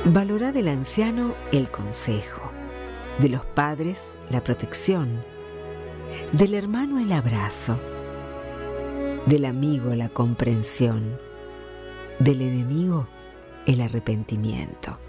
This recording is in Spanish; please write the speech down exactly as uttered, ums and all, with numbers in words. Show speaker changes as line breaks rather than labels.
Valorá del anciano el consejo, de los padres la protección, del hermano el abrazo, del amigo la comprensión, del enemigo el arrepentimiento.